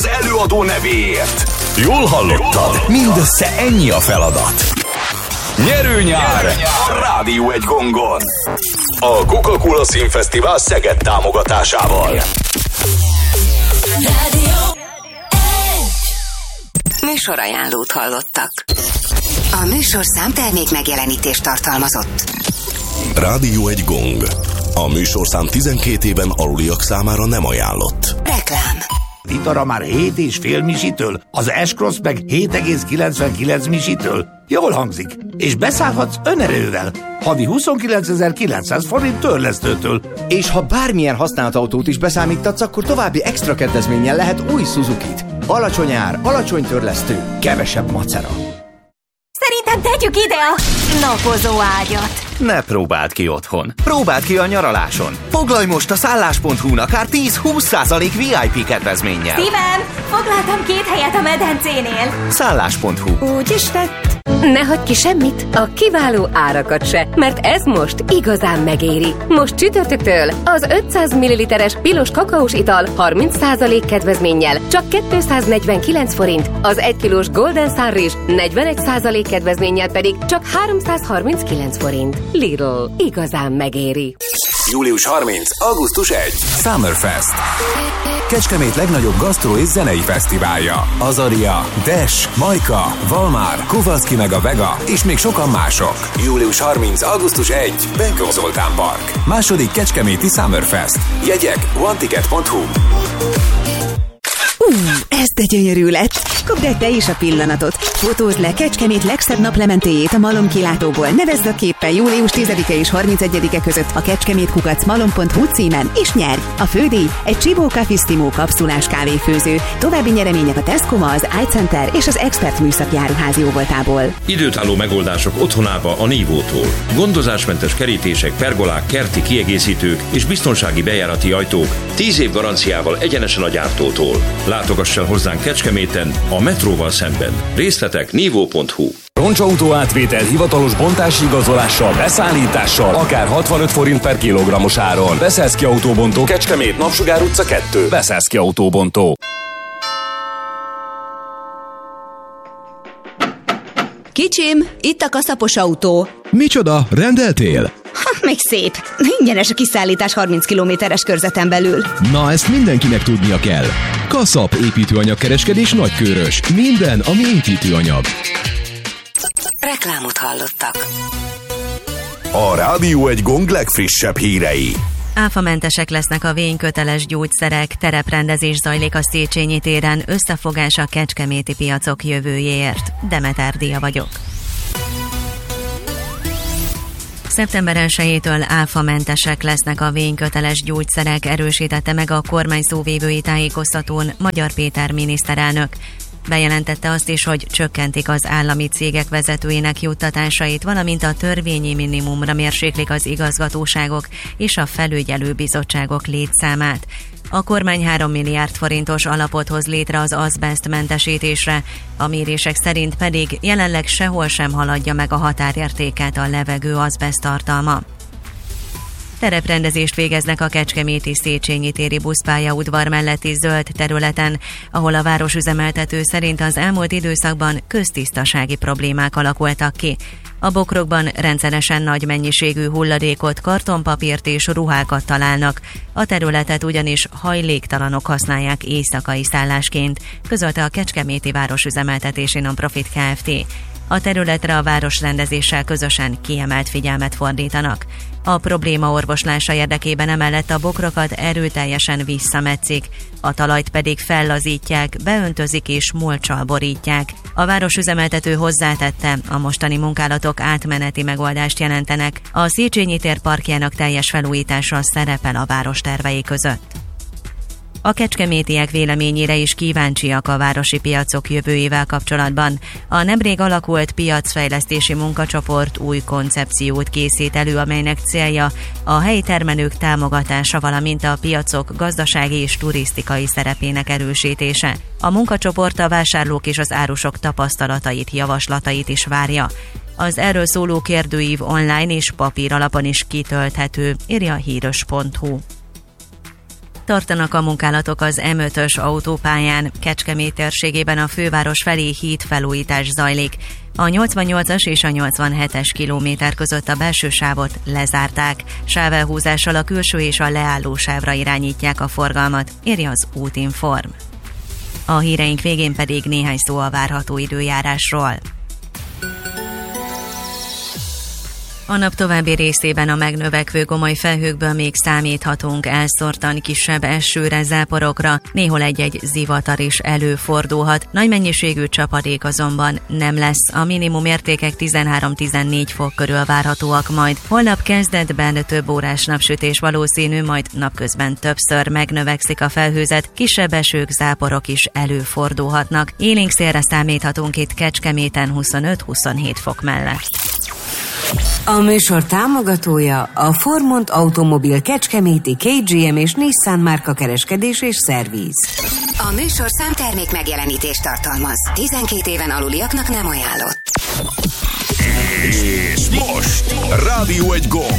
az előadó nevéért. Jól hallottad? Mindössze ennyi a feladat. Nyerő nyár a Rádió egy gongon. A Coca-Cola Színfesztivál Szeged támogatásával. Rádió műsorajánlót hallottak. A műsorszám termék megjelenítést tartalmazott. Rádió egy gong. A műsorszám 12 éven aluliak számára nem ajánlott. Reklám. Itara már 7,5 misitől, az S-Cross meg 7,99 misitől. Jól hangzik. És beszállhatsz önerővel. Havi 29.900 forint törlesztőtől. És ha bármilyen használt autót is beszámítatsz, akkor további extra kedvezménnyel lehet új Suzukit. Alacsony ár, alacsony törlesztő, kevesebb macera. Szerintem tegyük ide a napozó ágyat. Ne próbáld ki otthon. Próbáld ki a nyaraláson. Foglalj most a szállás.hu-n akár 10-20% VIP kedvezménnyel. Szívem, foglaltam 2 helyet a medencénél. Szállás.hu. Úgy is tett. Ne hagyd ki semmit, a kiváló árakat se, mert ez most igazán megéri. Most csütörtöktől az 500 ml-es pilos kakaós ital 30% kedvezménnyel csak 249 forint, az 1 kilós Golden Sunrise 41% kedvezménnyel pedig csak 339 forint. Lidl, igazán megéri. Július 30. augusztus 1. Summerfest. Kecskemét legnagyobb gasztró és zenei fesztiválja. Azaria, Dash, Majka, Valmár, Kovaszki meg a Vega, és még sokan mások. Július 30. augusztus 1. Benkő Zoltán Park. Második kecskeméti Summerfest. Jegyek oneticket.hu. Ez de gyönyörű lett! Kapd el te is a pillanatot! Fotózd le Kecskemét legszebb naplementéjét a malomkilátóból. Nevezd a képpel július 10-e és 31-e között a kecskemétkukacmalom.hu címen, és nyerj! A fődíj egy Csibó Kafisztimó kapszulás kávéfőző. További nyeremények a Tesco-ma, az iCenter és az Expert műszaki áruházi jóvoltából. Időtálló megoldások otthonába a Nívótól. Gondozásmentes kerítések, pergolák, kerti kiegészítők és biztonsági bejárati ajtók 10 év garanciával egyenesen a gyártótól. Látogass el hozzánk Kecskeméten, a metróval szemben. Részletek nivó.hu. Roncsautó átvétel hivatalos bontási igazolással, beszállítással, akár 65 forint per kilogrammos áron. Beszeszki Autóbontó, Kecskemét, Napsugár utca 2. Beszeszki Autóbontó. Kicsim, itt a kaszapos autó. Micsoda, rendeltél? Még szép. Ingyenes a kiszállítás 30 kilométeres körzeten belül. Na, ezt mindenkinek tudnia kell. Kaszap építőanyagkereskedés Nagykőrös. Minden, ami építőanyag. Reklámot hallottak. A Rádió egy gong legfrissebb hírei. Áfamentesek lesznek a vényköteles gyógyszerek, tereprendezés zajlik a Széchenyi téren, összefogás a kecskeméti piacok jövőjéért. Demeter Dia vagyok. Szeptember 1-től áfamentesek lesznek a vényköteles gyógyszerek, erősítette meg a kormány szóvivői tájékoztatón Magyar Péter miniszterelnök. Bejelentette azt is, hogy csökkentik az állami cégek vezetőinek juttatásait, valamint a törvényi minimumra mérséklik az igazgatóságok és a felügyelőbizottságok létszámát. A kormány 3 milliárd forintos alapot hoz létre az azbest mentesítésre, a mérések szerint pedig jelenleg sehol sem haladja meg a határértéket a levegő azbest tartalma. Tereprendezést végeznek a kecskeméti Széchenyi téri buszpályaudvar melletti zöld területen, ahol a városüzemeltető szerint az elmúlt időszakban köztisztasági problémák alakultak ki. A bokrokban rendszeresen nagy mennyiségű hulladékot, kartonpapírt és ruhákat találnak. A területet ugyanis hajléktalanok használják éjszakai szállásként, közölte a Kecskeméti Városüzemeltetési Nonprofit Kft. A területre a városrendezéssel közösen kiemelt figyelmet fordítanak. A probléma orvoslása érdekében emellett a bokrokat erőteljesen visszametszik, a talajt pedig fellazítják, beöntözik és mulccsal borítják. A városüzemeltető hozzátette, a mostani munkálatok átmeneti megoldást jelentenek, a Széchenyi tér parkjának teljes felújítása szerepel a város tervei között. A kecskemétiek véleményére is kíváncsiak a városi piacok jövőjével kapcsolatban. A nemrég alakult piacfejlesztési munkacsoport új koncepciót készít elő, amelynek célja a helyi termelők támogatása, valamint a piacok gazdasági és turisztikai szerepének erősítése. A munkacsoport a vásárlók és az árusok tapasztalatait, javaslatait is várja. Az erről szóló kérdőív online és papír alapon is kitölthető, írja a híros.hu. tartanak a munkálatok az M5-ös autópályán. Kecskemét térségében a főváros felé hídfelújítás zajlik. A 88-as és a 87-es kilométer között a belső sávot lezárták. Sávelhúzással a külső és a leálló sávra irányítják a forgalmat, írja az Útinform. A híreink végén pedig néhány szó a várható időjárásról. A nap további részében a megnövekvő gomoly felhőkből még számíthatunk elszórtan kisebb esőre, záporokra, néhol egy-egy zivatar is előfordulhat. Nagy mennyiségű csapadék azonban nem lesz, a minimum értékek 13-14 fok körül várhatóak majd. Holnap kezdetben több órás napsütés valószínű, majd napközben többször megnövekszik a felhőzet, kisebb esők, záporok is előfordulhatnak. Élénk szélre számíthatunk itt Kecskeméten 25-27 fok mellett. A műsor támogatója a Formont Automobil Kecskeméti KGM és Nissan márka kereskedés és szerviz. A műsor számtermék megjelenítést tartalmaz. 12 éven aluliaknak nem ajánlott. És most Rádió egy gomb,